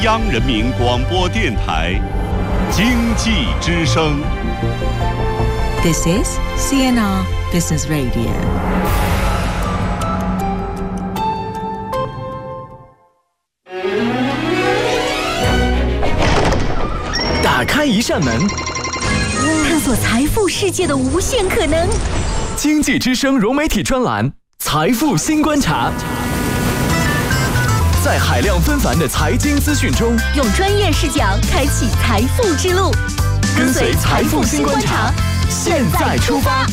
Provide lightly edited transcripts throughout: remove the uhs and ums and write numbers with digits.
央人民广播电台经济之声。 This is CNR Business Radio. 打开一扇门， 探索财富世界的无限可能。 经济之声融媒体专栏，财富新观察。在海量纷繁的财经资讯中， 用专业视角开启财富之路， 跟随财富新观察，现在出发。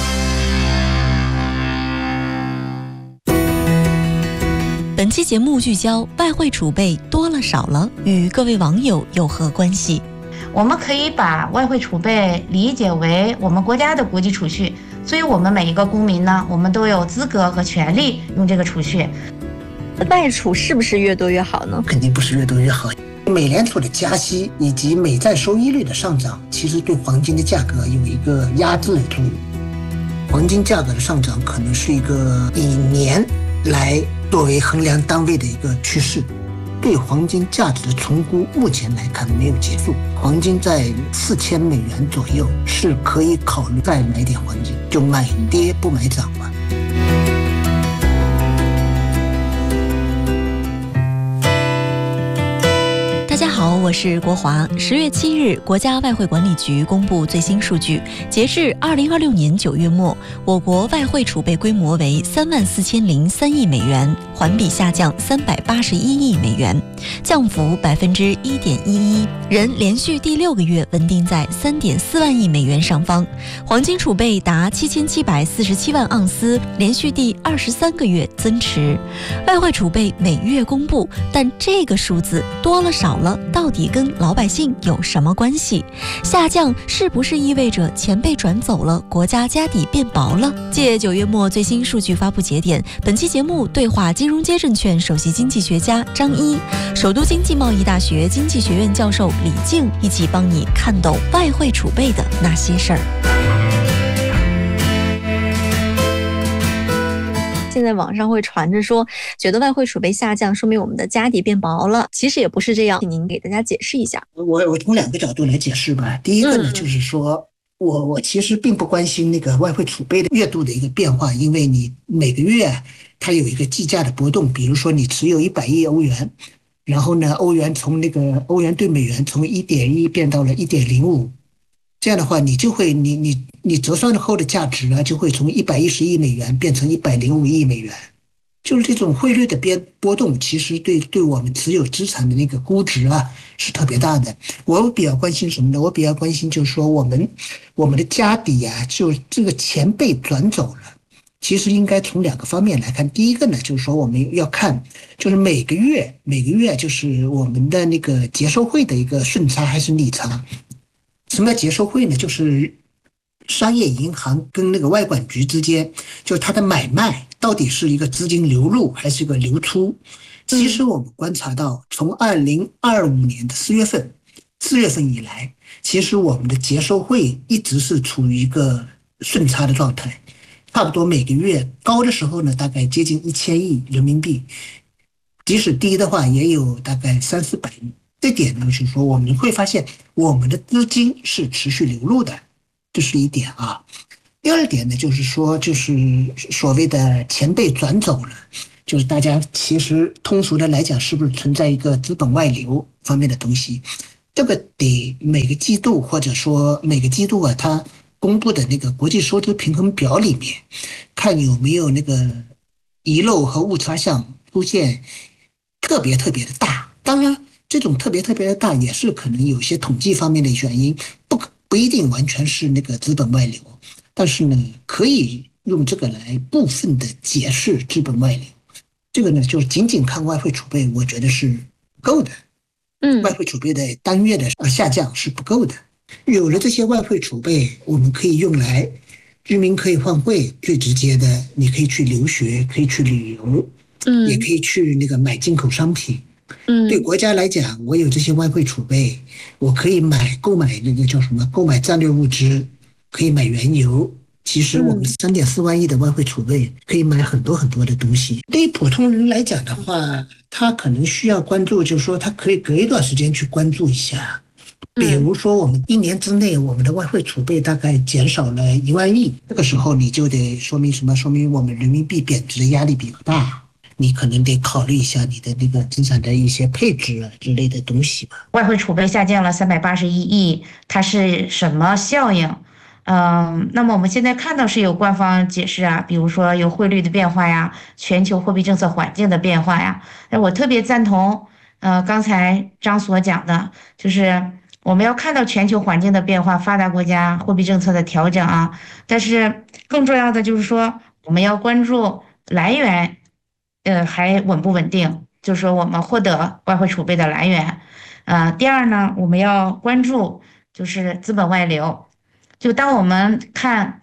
本期节目聚焦外汇储备多了少了，与各位网友有何关系？ 我们可以把外汇储备理解为我们国家的国际储蓄，所以我们每一个公民呢，我们都有资格和权利用这个储蓄。 外储是不是越多越好呢？ 肯定不是越多越好。美联储的加息以及美债收益率的上涨，其实对黄金的价格有一个压制的作用。黄金价格的上涨可能是一个以年来作为衡量单位的一个趋势。对黄金价值的重估目前来看没有结束，黄金在4000美元左右是可以考虑再买点黄金，就买跌不买涨嘛。 大家好，我是国华。10月7日，国家外汇管理局公布最新数据，截至2026年9月末，我国外汇储备规模为34003亿美元，环比下降381亿美元，降幅1.11%，仍连续第6个月稳定在3.4万亿美元上方。黄金储备达7747万盎司，连续第23个月增持。外汇储备每月公布，但这个数字多了少了，到底跟老百姓有什么关系？下降是不是意味着钱被转走了，国家家底变薄了？借9月末最新数据发布节点，本期节目对话金融街证券首席经济学家张一，首都经济贸易大学经济学院教授李静，一起帮你看懂外汇储备的那些事儿。 现在网上会传着说，觉得外汇储备下降说明我们的家底变薄了，其实也不是这样，请您给大家解释一下。 我从2个角度来解释吧。第一个呢，就是说我其实并不关心那个外汇储备的月度的一个变化，因为你每个月它有一个计价的波动，比如说你持有100亿欧元，然后呢欧元对美元从1.1变到了1.05，这样的话你就会你折算后的价值呢就会从110亿美元变成105亿美元。就是这种汇率的波动，其实对我们持有资产的那个估值啊是特别大的。我比较关心什么呢？我比较关心就是说我们的家底啊，就这个钱被转走了，其实应该从2个方面来看。第一个呢，就是说我们要看，就是每个月就是我们的那个结售汇的一个顺差还是逆差。什么叫结售汇呢？就是商业银行跟那个外管局之间，就是它的买卖到底是一个资金流入还是一个流出。其实我们观察到，从2025年的4月份以来，其实我们的结售汇一直是处于一个顺差的状态，差不多每个月高的时候呢，大概接近1000亿人民币，即使低的话也有大概300-400亿。这点呢，就是说我们会发现我们的资金是持续流入的，这是一点啊。第二点呢，就是说就是所谓的钱被转走了，就是大家其实通俗的来讲，是不是存在一个资本外流方面的东西？这个得每个季度或者说每个季度啊，它公布的那个国际收支平衡表里面，看有没有那个遗漏和误差项出现特别的大。当然这种特别的大也是可能有些统计方面的原因，不一定完全是那个资本外流，但是呢可以用这个来部分的解释资本外流。这个呢就是仅仅看外汇储备，我觉得是不够的。外汇储备的单月的下降是不够的。有了这些外汇储备，我们可以用来居民可以换汇，最直接的你可以去留学，可以去旅游，也可以去那个买进口商品。对国家来讲，我有这些外汇储备，我可以购买那个叫什么？购买战略物资，可以买原油， 其实我们3.4万亿的外汇储备可以买很多很多的东西。对于普通人来讲的话，他可能需要关注，就是说他可以隔一段时间去关注一下。比如说我们1年之内我们的外汇储备大概减少了1万亿，这个时候你就得说明什么？说明我们人民币贬值的压力比较大。你可能得考虑一下你的那个资产的一些配置啊之类的东西吧。 外汇储备下降了381亿，它是什么效应？那么我们现在看到是有官方解释啊，比如说有汇率的变化呀，全球货币政策环境的变化呀。我特别赞同，刚才张所讲的，就是我们要看到全球环境的变化，发达国家货币政策的调整啊。但是更重要的就是说，我们要关注来源。还稳不稳定？就是说我们获得外汇储备的来源。第二呢，我们要关注就是资本外流。就当我们看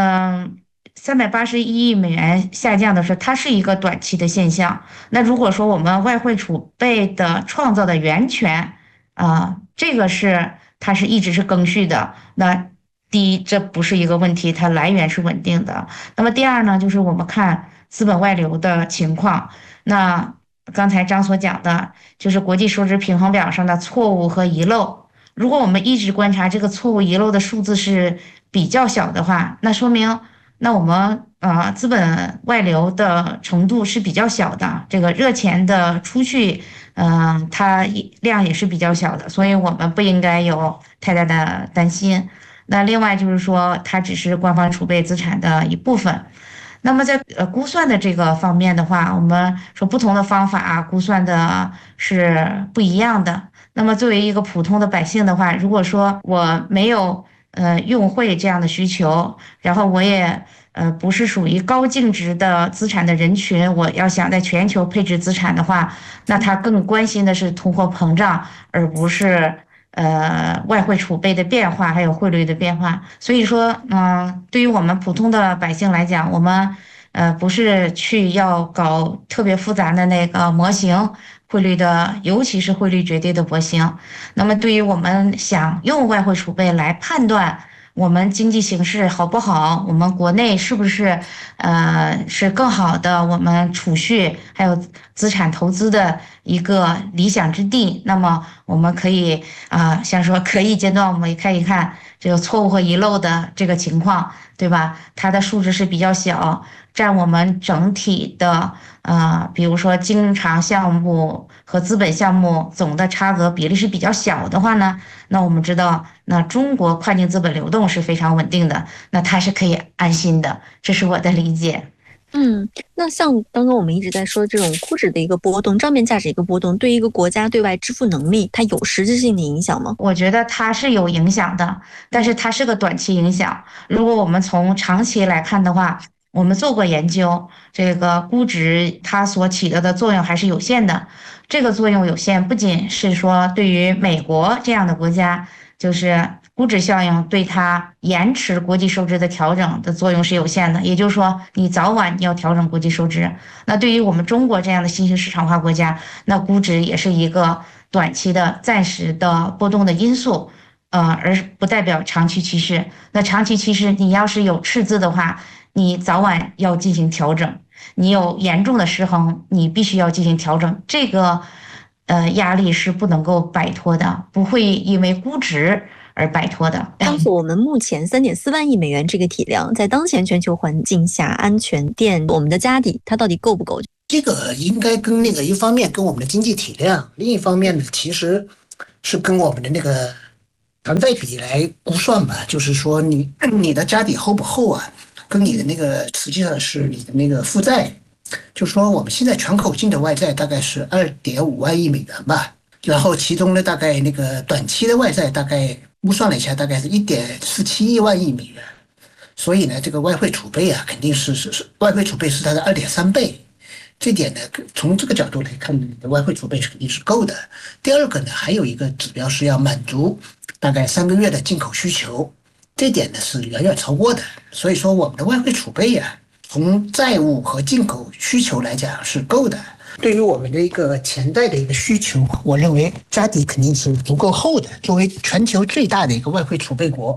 ，381亿美元下降的时候，它是一个短期的现象。那如果说我们外汇储备的创造的源泉，这个它是一直是更续的。那第一，这不是一个问题，它来源是稳定的。那么第二呢，就是我们看资本外流的情况。那刚才张所讲的，就是国际收支平衡表上的错误和遗漏。如果我们一直观察这个错误遗漏的数字是比较小的话，那说明那我们资本外流的程度是比较小的，这个热钱的出去，它量也是比较小的，所以我们不应该有太大的担心。那另外就是说，它只是官方储备资产的一部分。那么在估算的这个方面的话，我们说不同的方法估算的是不一样的。那么作为一个普通的百姓的话，如果说我没有用汇这样的需求，然后我也不是属于高净值的资产的人群，我要想在全球配置资产的话，那他更关心的是通货膨胀，而不是外汇储备的变化，还有汇率的变化。所以说，对于我们普通的百姓来讲，我们不是去要搞特别复杂的那个模型，汇率的，尤其是汇率决定的模型。那么对于我们想用外汇储备来判断我们经济形势好不好，我们国内是不是是更好的我们储蓄还有资产投资的一个理想之地，那么我们可以像说可以阶段我们看一看这个错误和遗漏的这个情况，对吧？它的数值是比较小，占我们整体的比如说经常项目和资本项目总的差额比例是比较小的话呢，那我们知道那中国跨境资本流动是非常稳定的，那它是可以安心的，这是我的理解。 那像刚刚我们一直在说这种估值的一个波动，账面价值一个波动，对一个国家对外支付能力，它有实质性的影响吗？ 我觉得它是有影响的，但是它是个短期影响。如果我们从长期来看的话，我们做过研究，这个估值它所起到的作用还是有限的。这个作用有限，不仅是说对于美国这样的国家，就是估值效应对它延迟国际收支的调整的作用是有限的，也就是说你早晚要调整国际收支。那对于我们中国这样的新兴市场化国家，那估值也是一个短期的暂时的波动的因素，而不代表长期趋势。那长期趋势你要是有赤字的话，你早晚要进行调整，你有严重的失衡，你必须要进行调整，这个压力是不能够摆脱的，不会因为估值而摆脱的。 告诉我们目前3.4万亿美元这个体量，在当前全球环境下，安全垫我们的家底它到底够不够？ 这个应该跟那个一方面跟我们的经济体量，另一方面呢，其实是跟我们的那个偿债比来估算吧。就是说你的家底厚不厚啊，跟你的那个实际上是你的那个负债。就是说我们现在全口径的外债大概是2.5万亿美元吧，然后其中呢大概那个短期的外债大概估算了一下，大概是1.47万亿美元。所以呢，这个外汇储备啊，肯定是外汇储备是它的2.3倍。这点呢，从这个角度来看，你的外汇储备肯定是够的。第二个呢，还有一个指标是要满足大概3个月的进口需求，这点呢是远远超过的。所以说我们的外汇储备啊，从债务和进口需求来讲是够的。对于我们的一个潜在的一个需求，我认为家底肯定是足够厚的。作为全球最大的一个外汇储备国，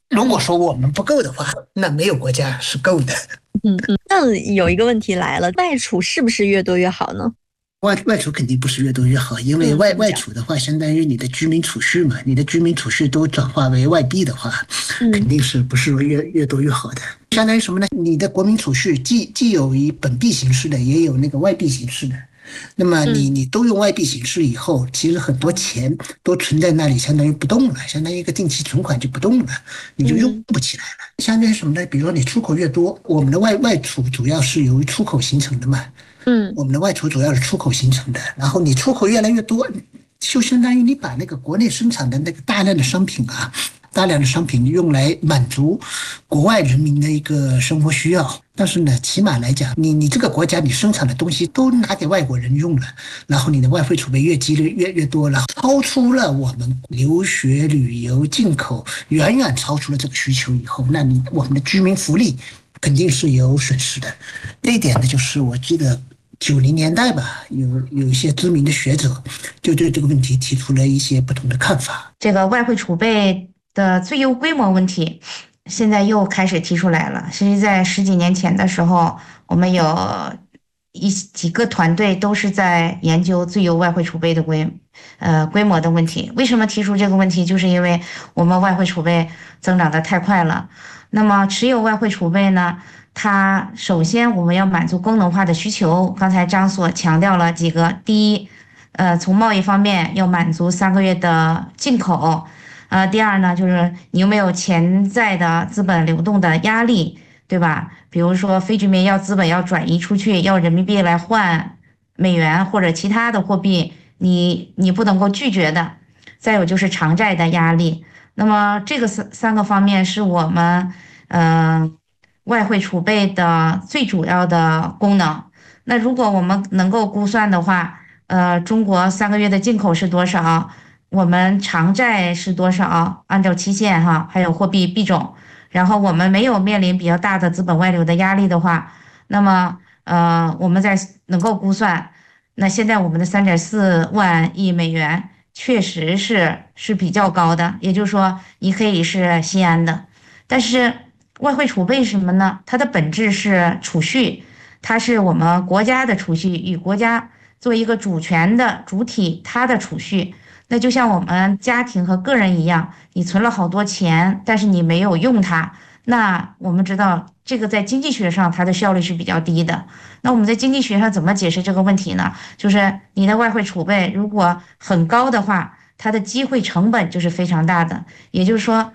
如果说我们不够的话，那没有国家是够的。 那有一个问题来了，外储是不是越多越好呢？ 外储肯定不是越多越好，因为外储的话，相当于你的居民储蓄嘛，你的居民储蓄都转化为外币的话，肯定是不是越多越好的。相当于什么呢？你的国民储蓄既有以本币形式的，也有那个外币形式的。那么你都用外币形式以后，其实很多钱都存在那里，相当于不动了，相当于一个定期存款就不动了，你就用不起来了。相当于什么呢？比如说你出口越多，我们的外储主要是由于出口形成的嘛，我们的外储主要是出口形成的，然后你出口越来越多，就相当于你把那个国内生产的那个大量的商品用来满足国外人民的一个生活需要。但是呢，起码来讲，你这个国家你生产的东西都拿给外国人用了，然后你的外汇储备越积越多了，超出了我们留学、旅游、进口远远超出了这个需求以后，那我们的居民福利肯定是有损失的。这一点呢，就是我记得90年代吧，有一些知名的学者就对这个问题提出了一些不同的看法。 这个外汇储备的最优规模问题现在又开始提出来了。其实在10几年前的时候，我们有几个团队都是在研究最优外汇储备的规模的问题。为什么提出这个问题？就是因为我们外汇储备增长的太快了。那么持有外汇储备呢，它首先我们要满足功能化的需求。刚才张所强调了几个，第一，从贸易方面要满足3个月的进口。第二呢，就是你有没有潜在的资本流动的压力，对吧？比如说非居民要资本要转移出去，要人民币来换美元或者其他的货币，你不能够拒绝的。再有就是偿债的压力。那么这个三个方面是我们外汇储备的最主要的功能。那如果我们能够估算的话，中国3个月的进口是多少？我们偿债是多少？按照期限哈，还有货币币种，然后我们没有面临比较大的资本外流的压力的话，那么我们再能够估算，那现在我们的3.4万亿美元确实是比较高的，也就是说你可以是心安的。但是外汇储备是什么呢？它的本质是储蓄，它是我们国家的储蓄，与国家作为一个主权的主体，它的储蓄。那就像我们家庭和个人一样，你存了好多钱，但是你没有用它，那我们知道这个在经济学上它的效率是比较低的。那我们在经济学上怎么解释这个问题呢？就是你的外汇储备如果很高的话，它的机会成本就是非常大的。也就是说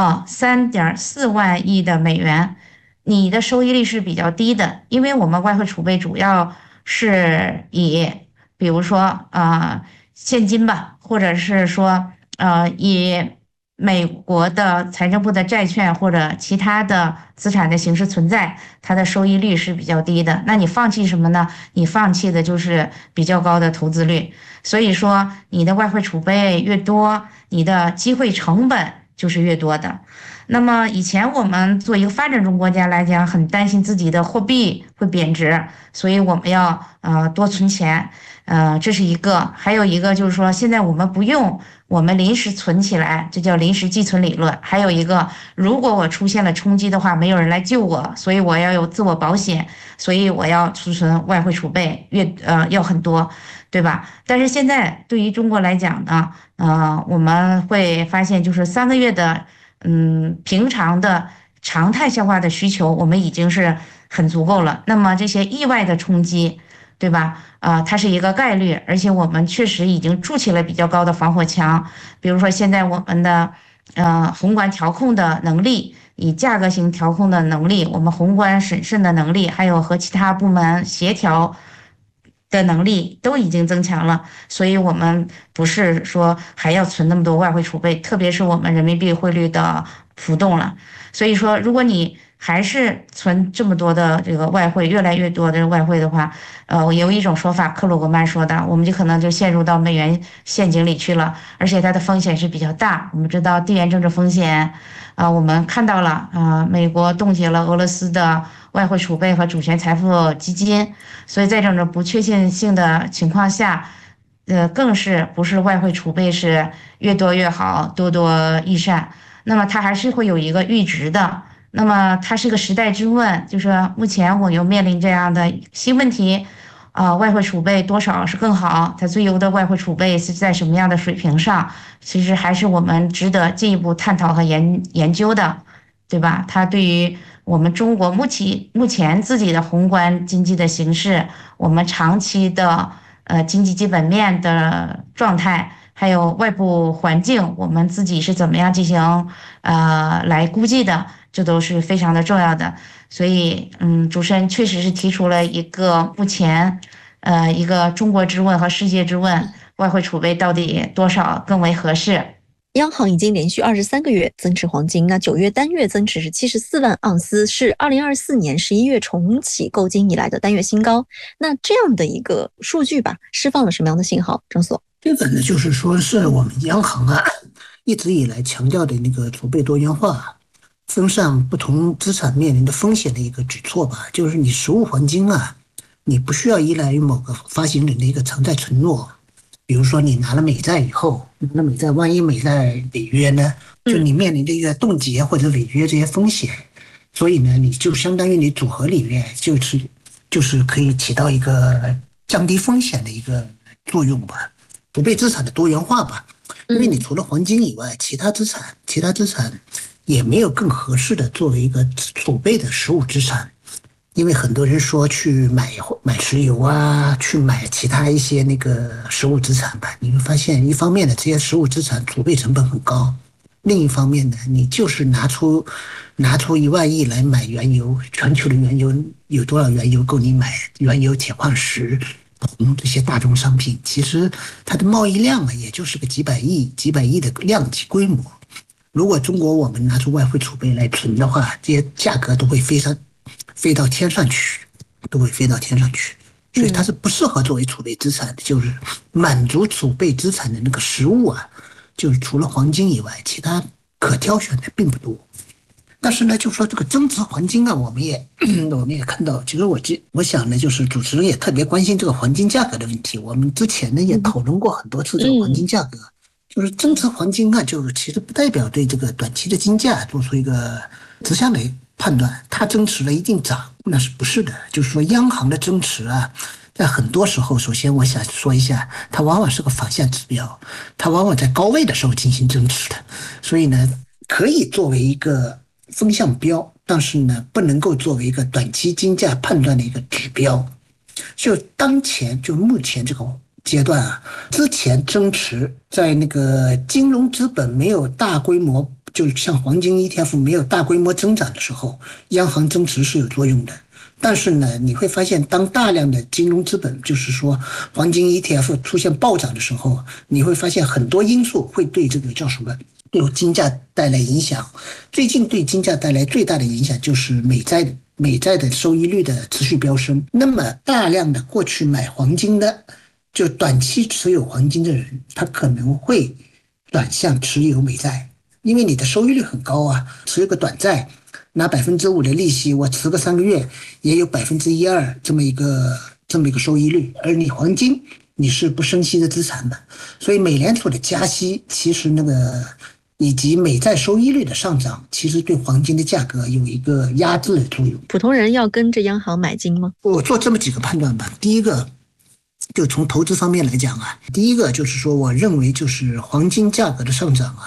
，3.4万亿的美元，你的收益率是比较低的，因为我们外汇储备主要是以比如说现金吧，或者是说以美国的财政部的债券或者其他的资产的形式存在，它的收益率是比较低的。那你放弃什么呢？你放弃的就是比较高的投资率。所以说你的外汇储备越多，你的机会成本就是越多的。那么以前我们做一个发展中国家来讲，很担心自己的货币会贬值，所以我们要多存钱。这是一个。还有一个就是说，现在我们不用，我们临时存起来，这叫临时寄存理论。还有一个，如果我出现了冲击的话，没有人来救我，所以我要有自我保险，所以我要储存外汇储备要很多，对吧？但是现在对于中国来讲呢，我们会发现就是3个月的平常的常态消化的需求，我们已经是很足够了。那么这些意外的冲击，对吧？它是一个概率，而且我们确实已经筑起了比较高的防火墙。比如说现在我们的宏观调控的能力，以价格型调控的能力，我们宏观审慎的能力，还有和其他部门协调的能力都已经增强了。所以我们不是说还要存那么多外汇储备，特别是我们人民币汇率的浮动了。所以说如果你还是存这么多的这个外汇，越来越多的外汇的话，有一种说法，克鲁格曼说的，我们就可能就陷入到美元陷阱里去了，而且它的风险是比较大。我们知道地缘政治风险，我们看到了美国冻结了俄罗斯的外汇储备和主权财富基金，所以在这种不确定性的情况下，更是不是外汇储备是越多越好，多多益善。 那么它还是会有一个阈值的。那么它是个时代之问，就是说目前我又面临这样的新问题，外汇储备多少是更好？它最优的外汇储备是在什么样的水平上？其实还是我们值得进一步探讨和研究的，对吧？它对于我们中国目前自己的宏观经济的形势，我们长期的经济基本面的状态，还有外部环境，我们自己是怎么样进行来估计的，这都是非常的重要的。所以，主持人确实是提出了一个目前一个中国之问和世界之问，外汇储备到底多少更为合适？ 央行已经连续23个月增持黄金，那9月单月增持是74万盎司，是2024年11月重启购金以来的单月新高。那这样的一个数据吧，释放了什么样的信号？郑所， 这个呢，就是说是我们央行一直以来强调的那个储备多元化、分散不同资产面临的风险的一个举措吧。就是你实物黄金你不需要依赖于某个发行人的一个偿债承诺。比如说你拿了美债以后，那美债万一美债违约呢，就你面临这个冻结或者违约这些风险，所以呢，你就相当于你组合里面就是可以起到一个降低风险的一个作用吧，储备资产的多元化吧。因为你除了黄金以外，其他资产也没有更合适的作为一个储备的实物资产。因为很多人说去买石油去买其他一些那个实物资产吧，你会发现一方面呢，这些实物资产储备成本很高，另一方面呢，你就是拿出1万亿来买原油，全球的原油有多少原油够你买原油、铁矿石、铜这些大宗商品？其实它的贸易量也就是个几百亿的量级规模。如果中国我们拿出外汇储备来存的话，这些价格都会飞到天上去，所以它是不适合作为储备资产的，就是满足储备资产的那个实物就是除了黄金以外，其他可挑选的并不多。但是呢，就说这个增值黄金我们也看到，其实我想呢，就是主持人也特别关心这个黄金价格的问题。我们之前呢也讨论过很多次这个黄金价格，就是增值黄金就是其实不代表对这个短期的金价做出一个直向的判断，它增持了一定涨，那是不是的？就是说央行的增持在很多时候，首先我想说一下，它往往是个反向指标，它往往在高位的时候进行增持的，所以呢，可以作为一个风向标，但是呢，不能够作为一个短期金价判断的一个指标。就目前这个阶段之前增持在那个金融资本没有大规模，就像黄金 ETF 没有大规模增长的时候，央行增持是有作用的。但是呢，你会发现当大量的金融资本，就是说黄金 ETF 出现暴涨的时候，你会发现很多因素会对这个叫什么，对金价带来影响。最近对金价带来最大的影响就是美债的收益率的持续飙升。那么大量的过去买黄金的，就短期持有黄金的人，他可能会转向持有美债，因为你的收益率很高持有个短债拿5%的利息，我持个3个月也有1%-2%这么一个收益率，而你黄金你是不升息的资产的，所以美联储的加息其实以及美债收益率的上涨，其实对黄金的价格有一个压制的作用。 普通人要跟着央行买金吗？ 我做这么几个判断吧。第一个，就从投资方面来讲第一个就是说，我认为就是黄金价格的上涨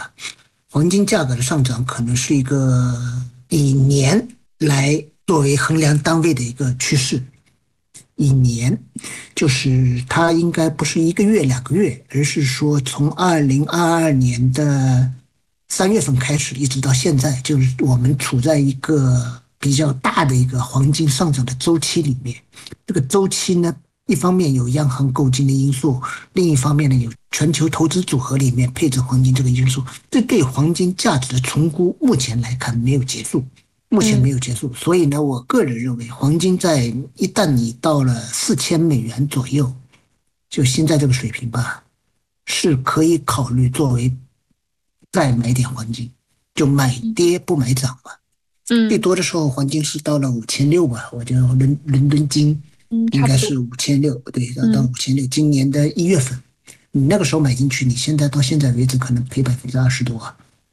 可能是一个以年来作为衡量单位的一个趋势。以年，就是它应该不是1个月、2个月，而是说从2022年的3月份开始一直到现在，就是我们处在一个比较大的一个黄金上涨的周期里面。这个周期呢，一方面有央行购金的因素，另一方面呢有全球投资组合里面配置黄金这个因素。这对黄金价值的重估目前来看没有结束，所以呢，我个人认为黄金一旦你到了$4000左右，就现在这个水平吧，是可以考虑作为再买点黄金，就买跌不买涨吧。最多的时候黄金是到了5600吧，我觉得伦敦金应该是5600，对，到5600。今年的1月份，你那个时候买进去，你现在到现在为止可能赔20%多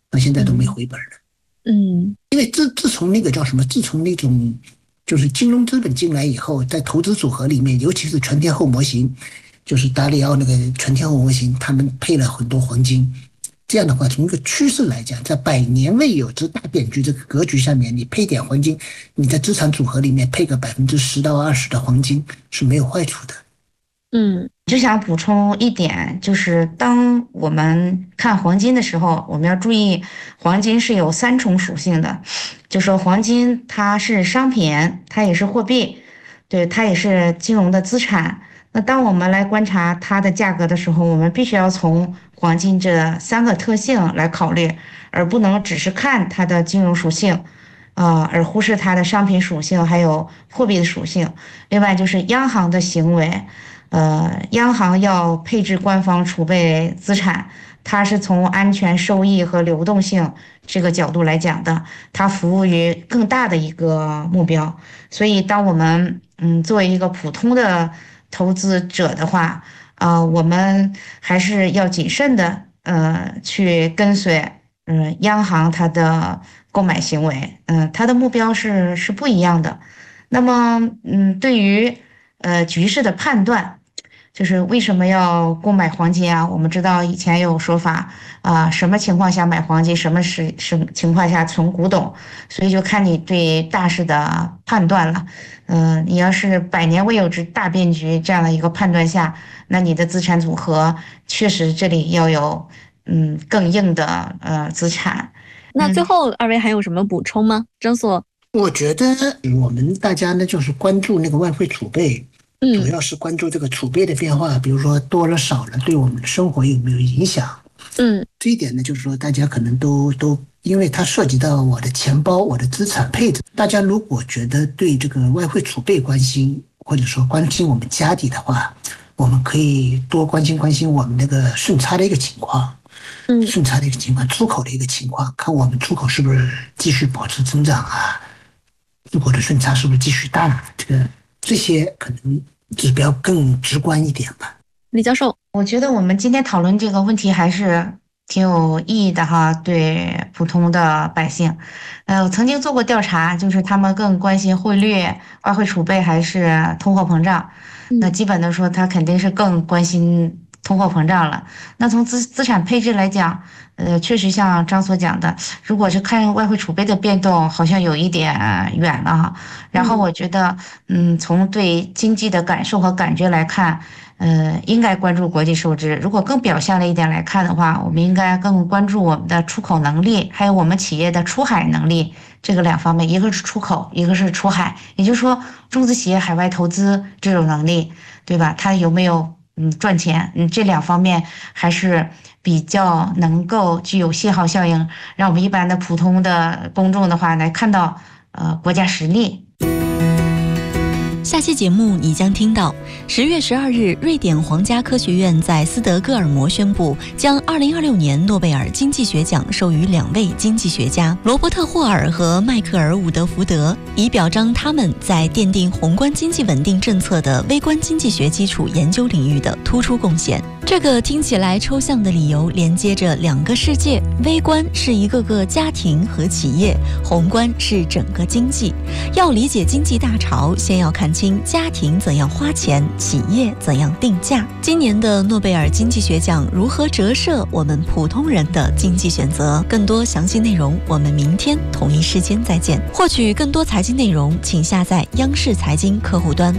到现在都没回本呢。因为自从那个叫什么，自从那种就是金融资本进来以后，在投资组合里面，尤其是全天候模型，就是达里奥那个全天候模型，他们配了很多黄金。这样的话，从一个趋势来讲，在100年未有之大变局这个格局下面，你配点黄金，你在资产组合里面配个10%到20%的黄金是没有坏处的。 就想补充一点，就是当我们看黄金的时候，我们要注意黄金是有3重属性的，就说黄金它是商品，它也是货币，对，它也是金融的资产。那当我们来观察它的价格的时候，我们必须要从黄金这3个特性来考虑，而不能只是看它的金融属性，而忽视它的商品属性还有货币的属性。另外就是央行的行为，央行要配置官方储备资产，它是从安全、收益和流动性这个角度来讲的，它服务于更大的一个目标。所以当我们作为一个普通的投资者的话，我们还是要谨慎的去跟随央行它的购买行为，它的目标是不一样的。那么对于局势的判断，就是为什么要购买黄金啊？我们知道以前有说法什么情况下买黄金，什么情况下存古董，所以就看你对大势的判断了。你要是100年未有之大变局这样的一个判断下，那你的资产组合确实这里要有更硬的资产。 那最后二位还有什么补充吗？张所？ 我觉得我们大家呢就是关注那个外汇储备，主要是关注这个储备的变化，比如说多了少了，对我们的生活有没有影响？这一点呢，就是说大家可能都因为它涉及到我的钱包、我的资产配置。大家如果觉得对这个外汇储备关心，或者说关心我们家底的话，我们可以多关心我们那个顺差的一个情况，顺差的一个情况，出口的一个情况，看我们出口是不是继续保持增长啊，出口的顺差是不是继续大，这些可能指标更直观一点吧。 李教授， 我觉得我们今天讨论这个问题还是挺有意义的哈，对普通的百姓。我曾经做过调查，就是他们更关心汇率、外汇储备还是通货膨胀。那基本的说，他肯定是更关心通货膨胀了。那从资产配置来讲，确实像张所讲的，如果是看外汇储备的变动，好像有一点远了哈。然后我觉得，从对经济的感受和感觉来看，应该关注国际收支。如果更表象的一点来看的话，我们应该更关注我们的出口能力，还有我们企业的出海能力，这个2方面，一个是出口，一个是出海。也就是说，中资企业海外投资这种能力，对吧？它有没有赚钱？这2方面还是比较能够具有信号效应，让我们一般的普通的公众的话来看到国家实力。 下期节目你将听到10月12日，瑞典皇家科学院在斯德哥尔摩宣布，将2026年诺贝尔经济学奖授予2位经济学家罗伯特·霍尔和迈克尔·伍德福德，以表彰他们在奠定宏观经济稳定政策的微观经济学基础研究领域的突出贡献。这个听起来抽象的理由连接着2个世界，微观是一个个家庭和企业，宏观是整个经济。要理解经济大潮，先要看清家庭怎样花钱，企业怎样定价。今年的诺贝尔经济学奖如何折射我们普通人的经济选择？更多详细内容，我们明天同一时间再见。获取更多财经内容，请下载央视财经客户端。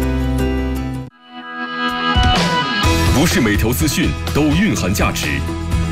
不是每条资讯都蕴含价值，